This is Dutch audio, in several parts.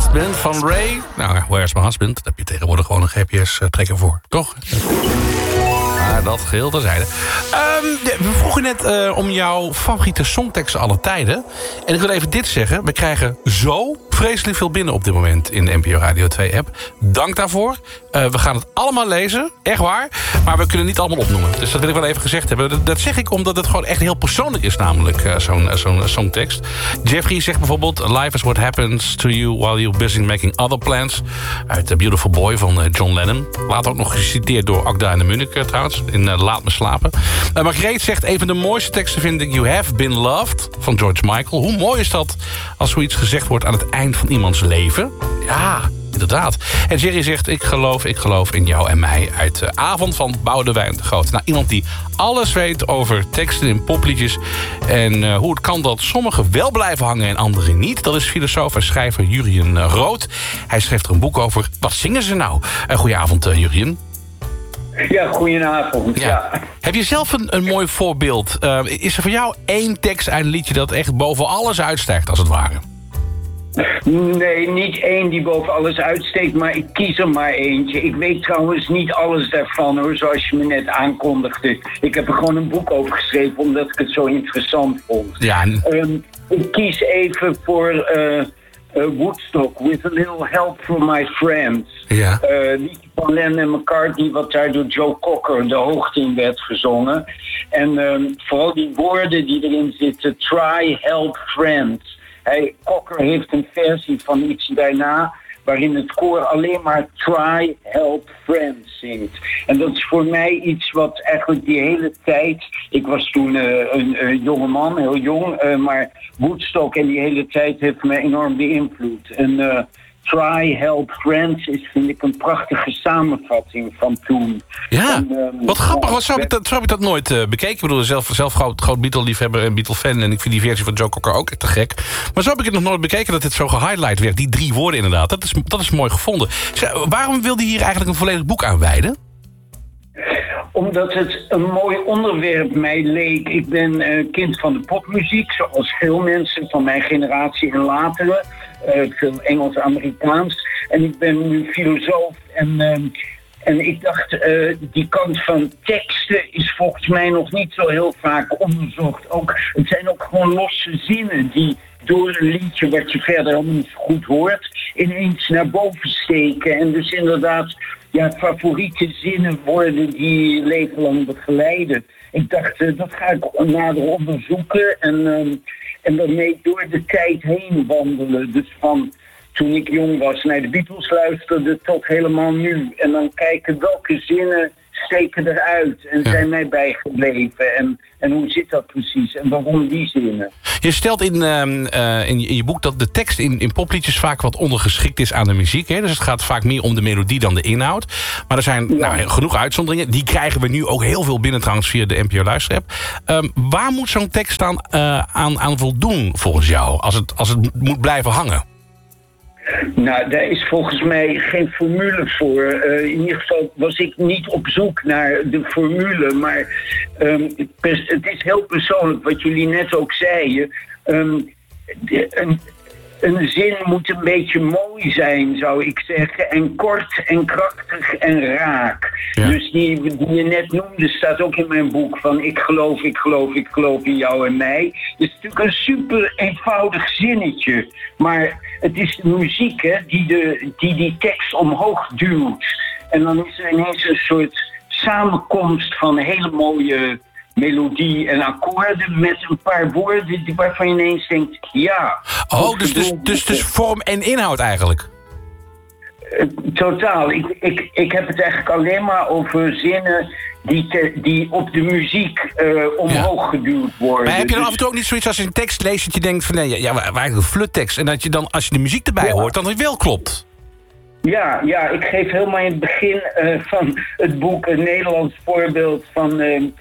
Husband van Ray. Nou, Where's My Husband? Daar heb je tegenwoordig gewoon een GPS-trekker voor, toch? Maar dat geheel terzijde. We vroegen net om jouw favoriete songteksten aller tijden. En ik wil even dit zeggen. We krijgen zo vreselijk veel binnen op dit moment in de NPO Radio 2-app. Dank daarvoor. We gaan het allemaal lezen, echt waar. Maar we kunnen niet allemaal opnoemen. Dus dat wil ik wel even gezegd hebben. Dat zeg ik omdat het gewoon echt heel persoonlijk is, namelijk zo'n songtekst. Jeffrey zegt bijvoorbeeld: Life is what happens to you while you're busy making other plans. Uit The Beautiful Boy van John Lennon. Later ook nog geciteerd door Agda en de Munnik trouwens. In Laat Me Slapen. Margreet zegt: een van de mooiste teksten vind ik You Have Been Loved van George Michael. Hoe mooi is dat als zoiets gezegd wordt aan het eind van iemands leven? Ja, inderdaad. En Jerry zegt: ik geloof in jou en mij. Uit de Avond van Boudewijn de Groot. Nou, iemand die alles weet over teksten in popliedjes. En hoe het kan dat sommigen wel blijven hangen en anderen niet. Dat is filosoof en schrijver Jurjen Rood. Hij schreef er een boek over. Wat zingen ze nou? Goedenavond, Jurjen. Ja, goedenavond. Ja. Heb je zelf een mooi voorbeeld? Is er voor jou één tekst uit een liedje dat echt boven alles uitstijgt, als het ware? Nee, niet één die boven alles uitsteekt, maar ik kies er maar eentje. Ik weet trouwens niet alles daarvan, hoor, zoals je me net aankondigde. Ik heb er gewoon een boek over geschreven, omdat ik het zo interessant vond. Ja. Ik kies even voor Woodstock, With a Little Help from My Friends. Ja. Liedje van Lennon en McCartney, wat daar door Joe Cocker de hoogte in werd gezongen. En vooral die woorden die erin zitten: try, help, friends. Cocker heeft een versie van iets daarna waarin het koor alleen maar try, help, friends zingt. En dat is voor mij iets wat eigenlijk die hele tijd... Ik was toen een jonge man, heel jong, maar Woodstock en die hele tijd heeft me enorm beïnvloed. En try, help, friends is, vind ik, een prachtige samenvatting van toen. Ja, en, wat grappig. Zo heb ik dat nooit bekeken. Ik bedoel, zelf groot Beatle-liefhebber en Beatle-fan. En ik vind die versie van Joe Cocker ook echt te gek. Maar zo heb ik het nog nooit bekeken dat dit zo gehighlight werd. Die 3 woorden inderdaad. Dat is mooi gevonden. Waarom wilde je hier eigenlijk een volledig boek aan wijden? Omdat het een mooi onderwerp mij leek. Ik ben kind van de popmuziek, zoals veel mensen van mijn generatie en latere. Veel Engels-Amerikaans. En ik ben nu filosoof en ik dacht, die kant van teksten is volgens mij nog niet zo heel vaak onderzocht. Het zijn ook gewoon losse zinnen die door een liedje wat je verder helemaal niet goed hoort, ineens naar boven steken. En dus inderdaad, favoriete zinnen worden die leven lang begeleiden. Ik dacht, dat ga ik nader onderzoeken en daarmee door de tijd heen wandelen. Dus van toen ik jong was naar de Beatles luisterde tot helemaal nu. En dan kijken welke zinnen steken eruit en zijn mij bijgebleven. En hoe zit dat precies en waarom die zinnen? Je stelt in je boek dat de tekst in popliedjes vaak wat ondergeschikt is aan de muziek. Hè? Dus het gaat vaak meer om de melodie dan de inhoud. Maar er zijn genoeg uitzonderingen. Die krijgen we nu ook heel veel binnen trouwens via de NPO Luisterapp. Waar moet zo'n tekst dan aan voldoen volgens jou? Als het moet blijven hangen? Nou, daar is volgens mij geen formule voor. In ieder geval was ik niet op zoek naar de formule. Maar het is heel persoonlijk wat jullie net ook zeiden. Een zin moet een beetje mooi zijn, zou ik zeggen. En kort en krachtig en raak. Ja. Dus die je net noemde staat ook in mijn boek van ik geloof in jou en mij. Het is natuurlijk een super eenvoudig zinnetje. Maar het is de muziek, hè, die tekst omhoog duwt. En dan is er ineens een soort samenkomst van hele mooie melodie en akkoorden met een paar woorden waarvan je ineens denkt, ja. Oh, dus vorm en inhoud eigenlijk? Totaal. Ik heb het eigenlijk alleen maar over zinnen die op de muziek omhoog geduwd worden. Maar heb je dan af en toe ook niet zoiets als je een tekst leest dat je denkt van nee, eigenlijk een fluttekst. En dat je dan, als je de muziek erbij hoort, dan het wel klopt? Ja, ik geef helemaal in het begin van het boek een Nederlands voorbeeld van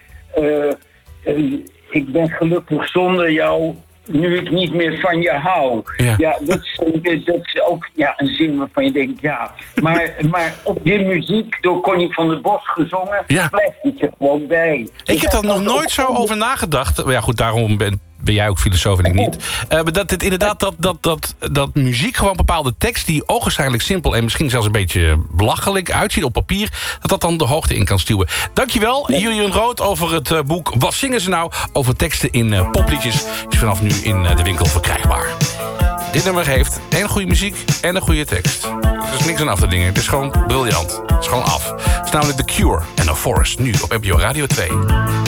ik ben gelukkig zonder jou, nu ik niet meer van je hou. Ja, dat is ook een zin waarvan je denkt, maar op die muziek door Connie van der Bos gezongen, blijft het je gewoon bij. Ik heb daar nog nooit zo over nagedacht. Ja goed, daarom ben jij ook filosoof en ik niet. Maar dat het inderdaad dat muziek gewoon bepaalde tekst... die ogenschijnlijk simpel en misschien zelfs een beetje belachelijk uitziet op papier... dat dan de hoogte in kan stuwen. Dankjewel, Julian Rood, over het boek Wat zingen ze nou? Over teksten in popliedjes. Is vanaf nu in de winkel verkrijgbaar. Dit nummer heeft en goede muziek en een goede tekst. Er is niks aan af te dingen. Het is gewoon briljant. Het is gewoon af. Het is namelijk The Cure en The Forest. Nu op NPO Radio 2.